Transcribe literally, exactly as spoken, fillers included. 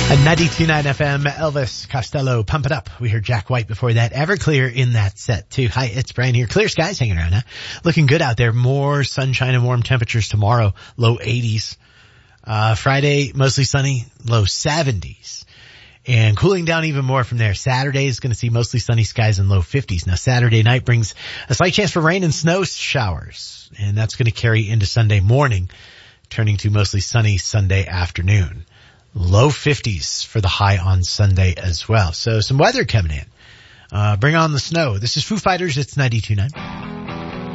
At ninety-two point nine F M, Elvis Costello, Pump It Up. We heard Jack White before that. Everclear in that set too. Hi, it's Brian here. Clear skies hanging around, huh? Looking good out there. More sunshine and warm temperatures tomorrow. Low eighties. Uh, Friday, mostly sunny, low seventies. And cooling down even more from there. Saturday is going to see mostly sunny skies and low fifties. Now Saturday night brings a slight chance for rain and snow showers. And that's going to carry into Sunday morning, turning to mostly sunny Sunday afternoon. Low fifties for the high on Sunday as well. So some weather coming in. Uh, bring on the snow. This is Foo Fighters. It's ninety-two point nine.